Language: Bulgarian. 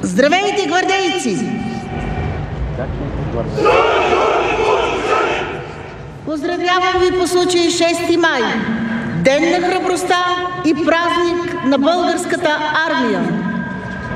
Здравейте, гвардейци! Поздравявам ви по случай 6 май, Ден на храбростта и празник на българската армия.